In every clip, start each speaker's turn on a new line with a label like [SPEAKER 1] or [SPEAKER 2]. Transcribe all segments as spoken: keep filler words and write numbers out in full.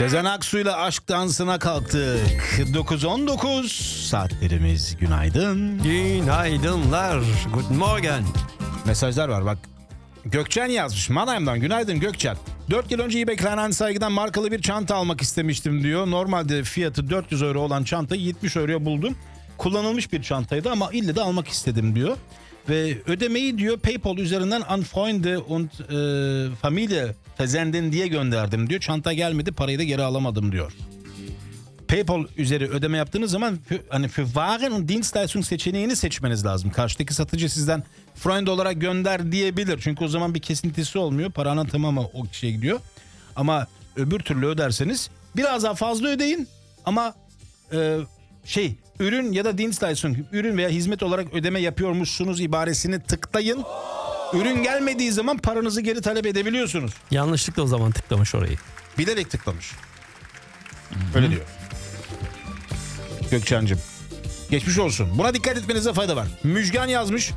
[SPEAKER 1] Sezen Aksu'yla aşk dansına kalktık. dokuz on dokuz saatlerimiz, günaydın.
[SPEAKER 2] Günaydınlar. Guten Morgen.
[SPEAKER 1] Mesajlar var bak. Gökçen yazmış. Mannheim'dan günaydın Gökçen. dört yıl önce iyi beklenen saygıdan markalı bir çanta almak istemiştim diyor. Normalde fiyatı dört yüz euro olan çantayı yetmiş euroya buldum. Kullanılmış bir çantaydı ama ille de almak istedim diyor. Ve ödemeyi diyor PayPal üzerinden an Freunde und e, Familie versenden diye gönderdim diyor. Çanta gelmedi, parayı da geri alamadım diyor. PayPal üzeri ödeme yaptığınız zaman hani für Waren und Dienstleistung seçeneğini seçmeniz lazım. Karşıdaki satıcı sizden Freund olarak gönder diyebilir. Çünkü o zaman bir kesintisi olmuyor. Paranın tamamı o kişiye gidiyor. Ama öbür türlü öderseniz biraz daha fazla ödeyin ama e, şey ürün ya da Dienstleistung, ürün veya hizmet olarak ödeme yapıyormuşsunuz ibaresini tıklayın. Ürün gelmediği zaman paranızı geri talep edebiliyorsunuz.
[SPEAKER 2] Yanlışlıkla o zaman tıklamış orayı.
[SPEAKER 1] Bilerek tıklamış. Öyle diyor. Gökçen'cim. Geçmiş olsun. Buna dikkat etmenize fayda var. Müjgan yazmış.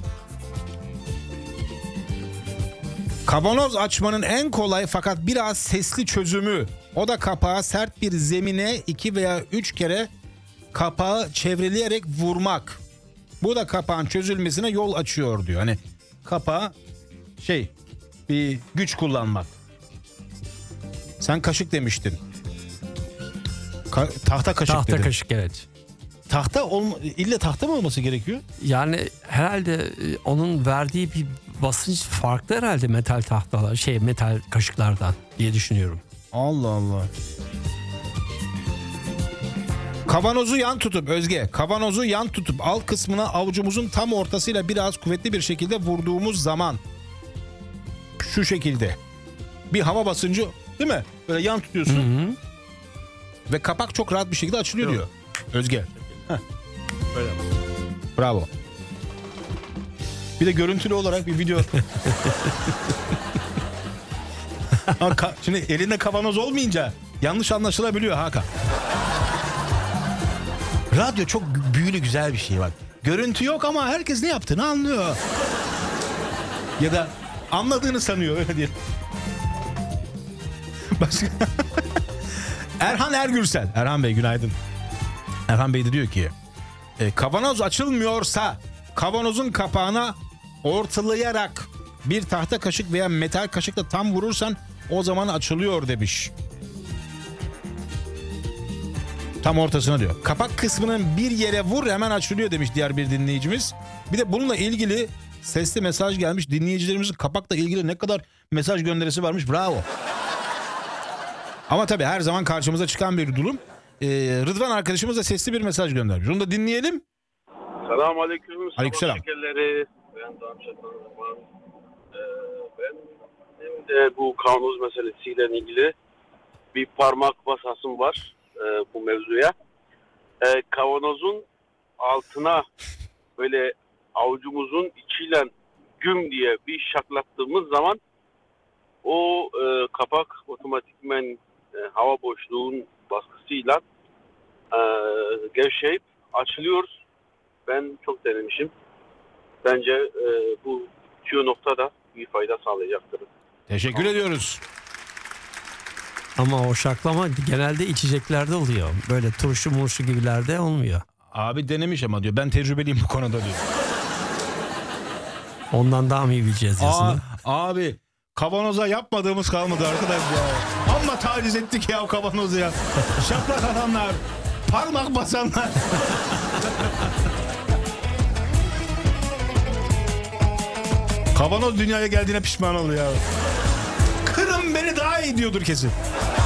[SPEAKER 1] Kavanoz açmanın en kolay fakat biraz sesli çözümü. O da kapağı sert bir zemine iki veya üç kere kapağı çevreleyerek vurmak. Bu da kapağın çözülmesine yol açıyor diyor. Hani kapağı şey bir güç kullanmak. Sen kaşık demiştin. Ka- tahta kaşık
[SPEAKER 2] Tahta
[SPEAKER 1] dedin.
[SPEAKER 2] kaşık, evet.
[SPEAKER 1] Tahta olma, illa tahta mı olması gerekiyor?
[SPEAKER 2] Yani herhalde e, onun verdiği bir basınç farklı herhalde metal tahtalar, şey metal kaşıklardan diye düşünüyorum.
[SPEAKER 1] Allah Allah. Kavanozu yan tutup Özge, kavanozu yan tutup alt kısmına avucumuzun tam ortasıyla biraz kuvvetli bir şekilde vurduğumuz zaman şu şekilde bir hava basıncı, değil mi? Böyle yan tutuyorsun.
[SPEAKER 2] Hı hı.
[SPEAKER 1] Ve kapak çok rahat bir şekilde açılıyor diyor. Özge. Heh. Böyle. Bravo. Bir de görüntülü olarak bir video. Ama ka- şimdi elinde kavanoz olmayınca yanlış anlaşılabiliyor Hakan. Radyo çok büyülü, güzel bir şey bak. Görüntü yok ama herkes ne yaptığını anlıyor. Ya da anladığını sanıyor, öyle diyelim. Başka... Erhan Ergürsel. Erhan Bey günaydın. Erhan Bey de diyor ki e, kavanoz açılmıyorsa kavanozun kapağına ortalayarak bir tahta kaşık veya metal kaşıkla tam vurursan o zaman açılıyor demiş. Tam ortasına diyor. Kapak kısmının bir yere vur hemen açılıyor demiş diğer bir dinleyicimiz. Bir de bununla ilgili sesli mesaj gelmiş. Dinleyicilerimizin kapakla ilgili ne kadar mesaj gönderisi varmış. Bravo. Ama tabii her zaman karşımıza çıkan bir durum. Ee, Rıdvan arkadaşımız da sesli bir mesaj göndermiş. Onu da dinleyelim.
[SPEAKER 3] Selamun aleyküm.
[SPEAKER 1] Aleykümselam.
[SPEAKER 3] Şekerleri. Ben Damşat Hanım. Ee, ben benim de bu kavanoz meselesiyle ilgili bir parmak basasım var e, bu mevzuya. E, kavanozun altına böyle avucumuzun içiyle güm diye bir şaklattığımız zaman o e, kapak otomatikmen e, hava boşluğun baskısıyla e, gevşeyip açılıyor. Ben çok denemişim. Bence e, bu tüyo noktada bir fayda sağlayacaktır.
[SPEAKER 1] Teşekkür tamam. ediyoruz.
[SPEAKER 2] Ama o şaklama genelde içeceklerde oluyor. Böyle turşu murşu gibilerde olmuyor.
[SPEAKER 1] Abi denemiş ama diyor. Ben tecrübeliyim bu konuda diyor.
[SPEAKER 2] Ondan daha mı iyi bileceğiz diyorsun?
[SPEAKER 1] Aa, abi kavanoza yapmadığımız kalmadı arkadaş ya. Amma taciz ettik ya o kavanozu ya. Şaplak adamlar, parmak basanlar. Kavanoz dünyaya geldiğine pişman oluyor ya. Kırın beni daha iyi diyordur kesin.